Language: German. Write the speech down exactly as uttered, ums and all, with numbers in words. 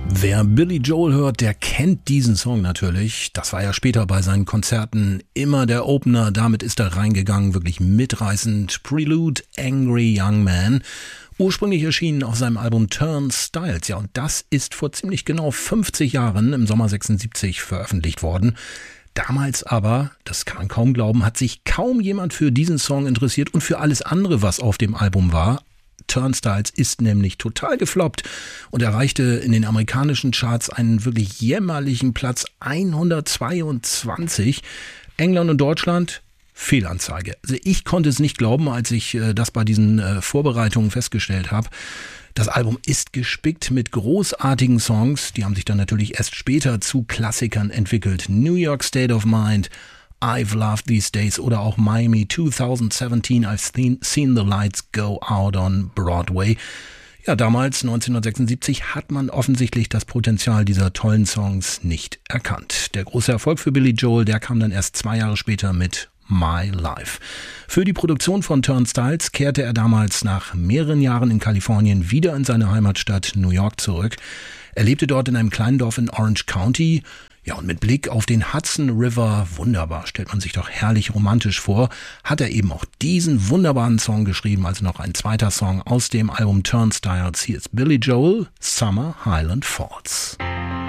Wer Billy Joel hört, der kennt diesen Song natürlich. Das war ja später bei seinen Konzerten immer der Opener. Damit ist er reingegangen, wirklich mitreißend. Prelude, Angry Young Man. Ursprünglich erschienen auf seinem Album Turnstiles. Ja, und das ist vor ziemlich genau fünfzig Jahren im Sommer sechsundsiebzig veröffentlicht worden. Damals aber, das kann man kaum glauben, hat sich kaum jemand für diesen Song interessiert und für alles andere, was auf dem Album war. Turnstiles ist nämlich total gefloppt und erreichte in den amerikanischen Charts einen wirklich jämmerlichen Platz hundertzweiundzwanzig. England und Deutschland, Fehlanzeige. Also ich konnte es nicht glauben, als ich äh, das bei diesen äh, Vorbereitungen festgestellt habe. Das Album ist gespickt mit großartigen Songs, die haben sich dann natürlich erst später zu Klassikern entwickelt. New York State of Mind, I've Loved These Days oder auch Miami twenty seventeen, I've Seen the Lights Go Out on Broadway. Ja, damals, neunzehnhundertsechsundsiebzig, hat man offensichtlich das Potenzial dieser tollen Songs nicht erkannt. Der große Erfolg für Billy Joel, der kam dann erst zwei Jahre später mit My Life. Für die Produktion von Turnstiles kehrte er damals nach mehreren Jahren in Kalifornien wieder in seine Heimatstadt New York zurück. Er lebte dort in einem kleinen Dorf in Orange County. Ja, und mit Blick auf den Hudson River, wunderbar, stellt man sich doch herrlich romantisch vor, hat er eben auch diesen wunderbaren Song geschrieben, also noch ein zweiter Song aus dem Album Turnstiles. Hier ist Billy Joel, Summer Highland Falls.